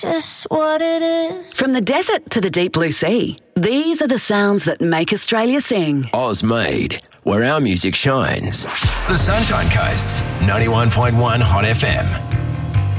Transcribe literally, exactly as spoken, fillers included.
just what it is. From the desert to the deep blue sea, these are the sounds that make Australia sing. Oz made, where our music shines. The Sunshine Coast, ninety-one point one Hot F M.